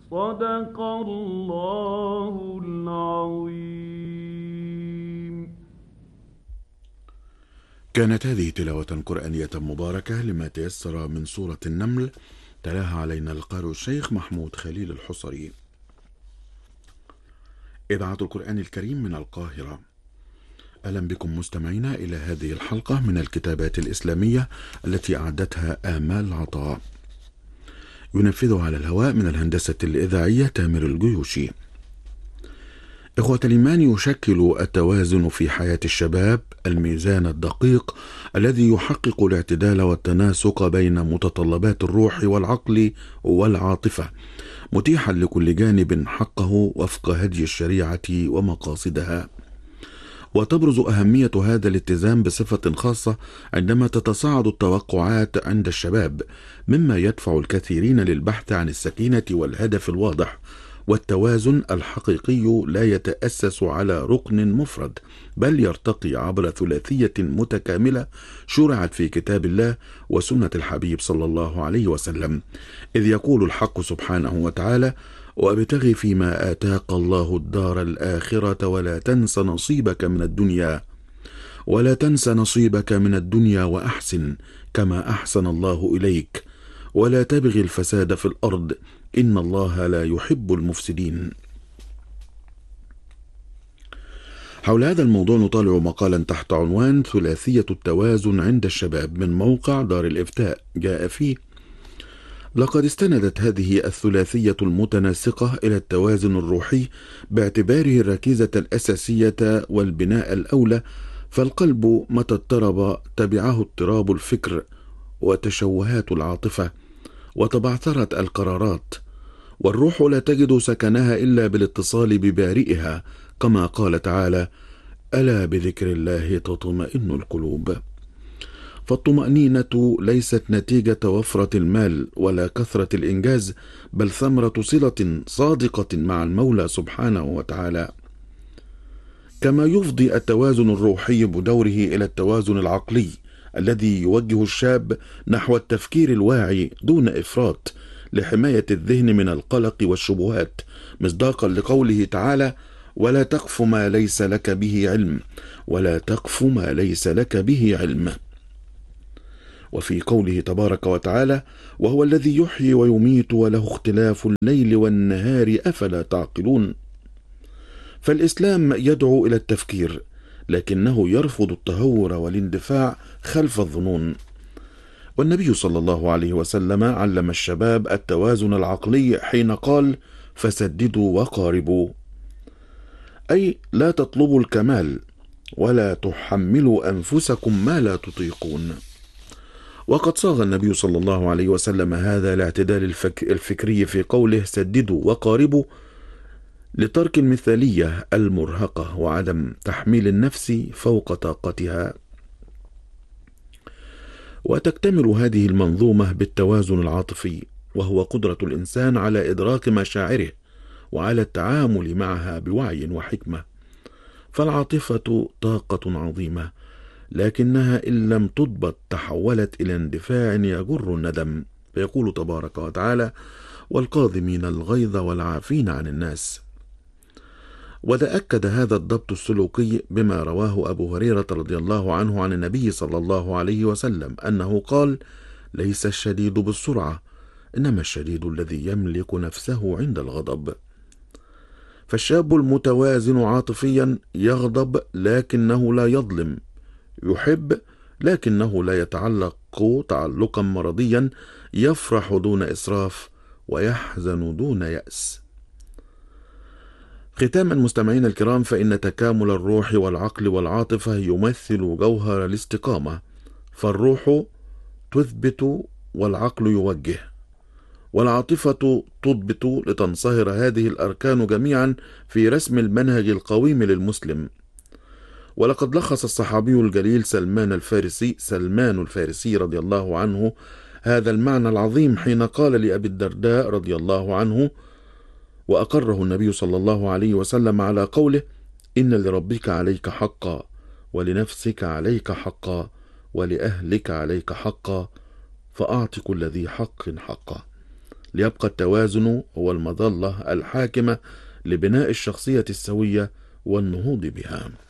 صدق الله العظيم. كانت هذه تلاوة قرآنية مباركة لما تيسر من سورة النمل، تلاها علينا القارئ الشيخ محمود خليل الحصري. إذاعة القرآن الكريم من القاهرة. أهلا بكم مستمعينا إلى هذه الحلقة من الكتابات الإسلامية التي أعدتها آمال عطاء، ينفذها على الهواء من الهندسة الإذاعية تامر الجيوشي. إخوة الإيمان، يشكل التوازن في حياة الشباب الميزان الدقيق الذي يحقق الاعتدال والتناسق بين متطلبات الروح والعقل والعاطفة، متيحا لكل جانب حقه وفق هدي الشريعة ومقاصدها. وتبرز أهمية هذا الاتزان بصفة خاصة عندما تتصاعد التوقعات عند الشباب، مما يدفع الكثيرين للبحث عن السكينة والهدف الواضح. والتوازن الحقيقي لا يتأسس على ركن مفرد، بل يرتقي عبر ثلاثية متكاملة شرعت في كتاب الله وسنة الحبيب صلى الله عليه وسلم، إذ يقول الحق سبحانه وتعالى: وابتغ فيما آتاك الله الدار الآخرة ولا تنس نصيبك من الدنيا وأحسن كما أحسن الله إليك ولا تبغي الفساد في الأرض إن الله لا يحب المفسدين. حول هذا الموضوع نطالع مقالا تحت عنوان ثلاثية التوازن عند الشباب من موقع دار الإفتاء، جاء فيه: لقد استندت هذه الثلاثية المتناسقة إلى التوازن الروحي باعتباره الركيزة الأساسية والبناء الأولى، فالقلب متى اضطرب تبعه اضطراب الفكر وتشوهات العاطفة وتبعثرت القرارات، والروح لا تجد سكنها إلا بالاتصال ببارئها، كما قال تعالى: ألا بذكر الله تطمئن القلوب. فالطمأنينة ليست نتيجة وفرة المال ولا كثرة الإنجاز، بل ثمرة صلة صادقة مع المولى سبحانه وتعالى. كما يفضي التوازن الروحي بدوره إلى التوازن العقلي الذي يوجه الشاب نحو التفكير الواعي دون إفراط، لحماية الذهن من القلق والشبهات، مصداقا لقوله تعالى: ولا تقف ما ليس لك به علم. وفي قوله تبارك وتعالى: وهو الذي يحيي ويميت وله اختلاف الليل والنهار أفلا تعقلون. فالإسلام يدعو إلى التفكير، لكنه يرفض التهور والاندفاع خلف الظنون. والنبي صلى الله عليه وسلم علم الشباب التوازن العقلي حين قال: فسددوا وقاربوا، أي لا تطلبوا الكمال ولا تحملوا أنفسكم ما لا تطيقون. وقد صاغ النبي صلى الله عليه وسلم هذا الاعتدال الفكري في قوله: سددوا وقاربوا، لترك المثالية المرهقة وعدم تحميل النفس فوق طاقتها. وتكتمل هذه المنظومة بالتوازن العاطفي، وهو قدرة الإنسان على إدراك مشاعره وعلى التعامل معها بوعي وحكمة. فالعاطفة طاقة عظيمة، لكنها إن لم تضبط تحولت إلى اندفاع يجر الندم، فيقول تبارك وتعالى: والقاذمين الغيظ والعافين عن الناس. وتأكد هذا الضبط السلوكي بما رواه أبو هريرة رضي الله عنه عن النبي صلى الله عليه وسلم أنه قال: ليس الشديد بالسرعة، إنما الشديد الذي يملك نفسه عند الغضب. فالشاب المتوازن عاطفيا يغضب لكنه لا يظلم، يحب لكنه لا يتعلق تعلقا مرضيا، يفرح دون إسراف ويحزن دون يأس. ختاما مستمعين الكرام، فإن تكامل الروح والعقل والعاطفة يمثل جوهر الاستقامة، فالروح تثبت والعقل يوجه، والعاطفة تضبط لتنصهر هذه الأركان جميعا في رسم المنهج القويم للمسلم. ولقد لخص الصحابي الجليل سلمان الفارسي رضي الله عنه هذا المعنى العظيم حين قال لأبي الدرداء رضي الله عنه، وأقره النبي صلى الله عليه وسلم على قوله: إن لربك عليك حقا، ولنفسك عليك حقا، ولأهلك عليك حقا، فأعط كل ذي حق حقه. ليبقى التوازن هو المظلة الحاكمة لبناء الشخصية السوية والنهوض بها.